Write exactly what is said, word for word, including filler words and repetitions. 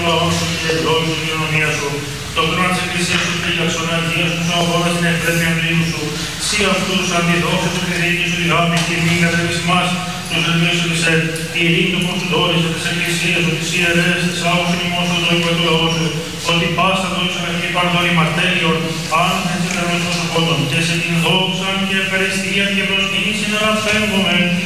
λαό σου και ευλόγησον την κοινωνία σου. Το πνεύμα της Εκκλησίας σου φύλαξον, αγίας σου αγώνας την ευπρέπεια του Ιού σου. Σύ αυτούς αντιδόξα του και δίκη σου τη γάμη και μη κατρεβείς μας, τους ερμίους του Ισραήλ. Η ειρήνη του πως του δόρισε της Εκκλησίας σου, της ιερές, της άουσον ημών σου, το οίκο του λαού σου. Ότι πάστα δόξα και παρδόρη μαρτέριον, αν δεν σε θερμούς των σοφότων, και σε την δόξαν και ευχαριστία και προσκύνησιν αναφεύγομεν.